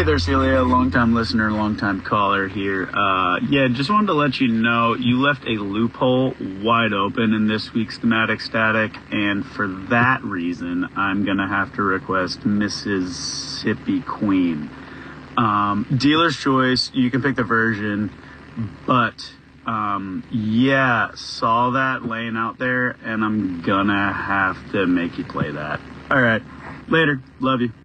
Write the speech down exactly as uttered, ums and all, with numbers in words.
Hey there, Celia, long-time listener, long-time caller here. Uh, yeah, just wanted to let you know you left a loophole wide open in this week's Thematic Static, and for that reason, I'm going to have to request Mississippi Queen. Um, dealer's choice, you can pick the version, but um, yeah, saw that laying out there, and I'm gonna have to make you play that. All right, later, love you.